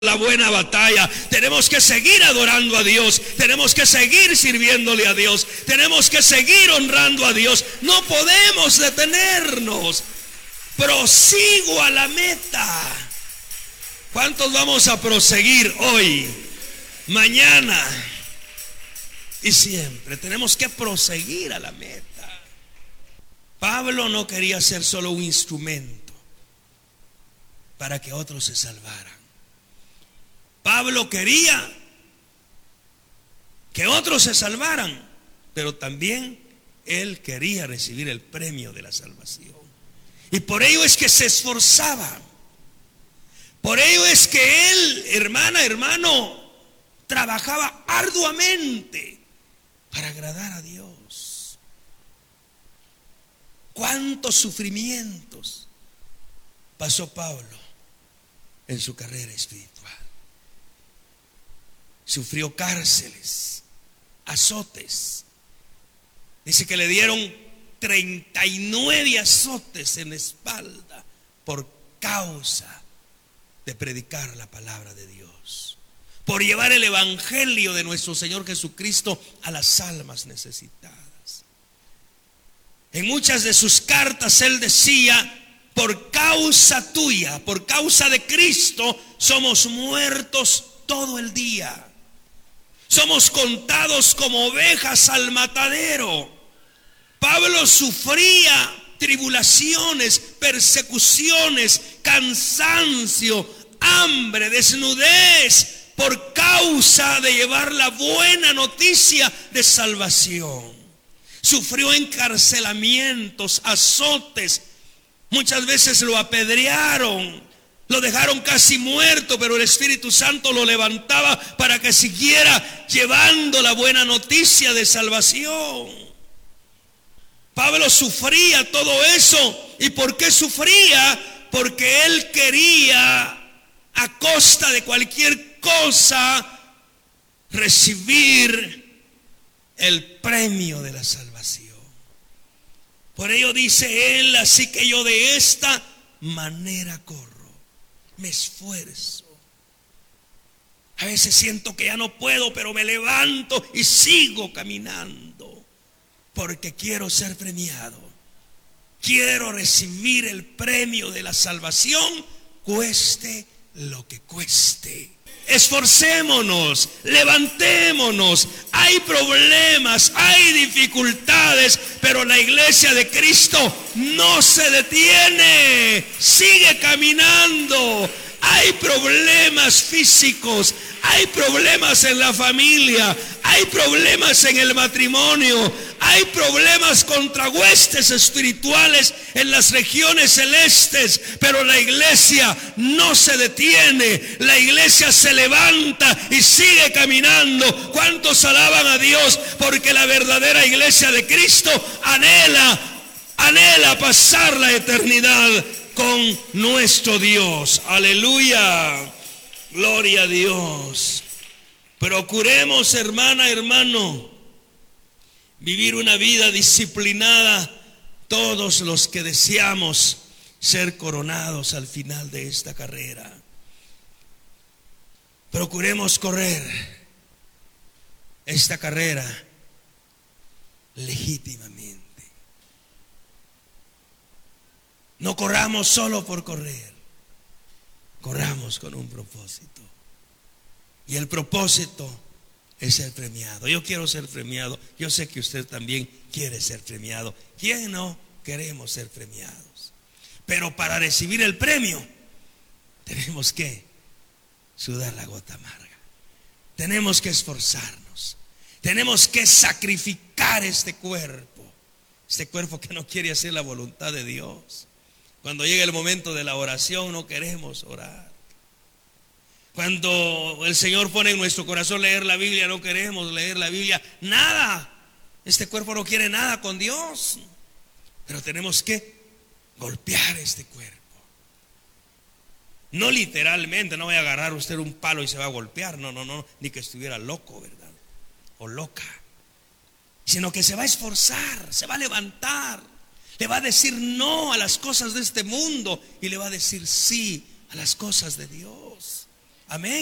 la buena batalla. Tenemos que seguir adorando a Dios. Tenemos que seguir sirviéndole a Dios. Tenemos que seguir honrando a Dios. No podemos detenernos. Prosigo a la meta. ¿Cuántos vamos a proseguir hoy, mañana y siempre? Tenemos que proseguir a la meta. Pablo no quería ser solo un instrumento para que otros se salvaran. Pablo quería que otros se salvaran, pero también él quería recibir el premio de la salvación. Y por ello es que se esforzaba. Por ello es que él, hermano, trabajaba arduamente para agradar a Dios. ¿Cuántos sufrimientos pasó Pablo en su carrera espiritual? Sufrió cárceles, azotes. Dice que le dieron 39 azotes en la espalda por causa de predicar la palabra de Dios, por llevar el evangelio de nuestro Señor Jesucristo a las almas necesitadas. En muchas de sus cartas él decía: por causa tuya, por causa de Cristo, somos muertos todo el día. Somos contados como ovejas al matadero. Pablo sufría tribulaciones, persecuciones, cansancio, hambre, desnudez, por causa de llevar la buena noticia de salvación. Sufrió encarcelamientos, azotes. Muchas veces lo apedrearon, lo dejaron casi muerto, pero el Espíritu Santo lo levantaba para que siguiera llevando la buena noticia de salvación. Pablo sufría todo eso. ¿Y por qué sufría? Porque él quería, a costa de cualquier cosa, recibir el premio de la salvación. Por ello dice él: así que yo de esta manera corro, me esfuerzo. A veces siento que ya no puedo, pero me levanto y sigo caminando, porque quiero ser premiado. Quiero recibir el premio de la salvación, cueste lo que cueste. Esforcémonos, levantémonos. Hay problemas, hay dificultades, pero la iglesia de Cristo no se detiene, sigue caminando. Hay problemas físicos, hay problemas en la familia, hay problemas en el matrimonio, hay problemas contra huestes espirituales en las regiones celestes, pero la iglesia no se detiene. La iglesia se levanta y sigue caminando. ¿Cuántos alaban a Dios? Porque la verdadera iglesia de Cristo anhela pasar la eternidad con nuestro Dios. Aleluya, gloria a Dios. Procuremos, hermano, vivir una vida disciplinada, todos los que deseamos ser coronados al final de esta carrera. Procuremos correr esta carrera legítimamente. No corramos solo por correr, corramos con un propósito. Y el propósito es ser premiado. Yo quiero ser premiado. Yo sé que usted también quiere ser premiado. ¿Quién no queremos ser premiados? Pero para recibir el premio tenemos que sudar la gota amarga. Tenemos que esforzarnos. Tenemos que sacrificar este cuerpo que no quiere hacer la voluntad de Dios. Cuando llega el momento de la oración no queremos orar. Cuando el Señor pone en nuestro corazón leer la Biblia, no queremos leer la Biblia. Nada. Este cuerpo no quiere nada con Dios. Pero tenemos que golpear este cuerpo. No literalmente, no vaya a agarrar usted un palo y se va a golpear. No, ni que estuviera loco, ¿verdad? O loca. Sino que se va a esforzar, se va a levantar. Le va a decir no a las cosas de este mundo y le va a decir sí a las cosas de Dios. Amén.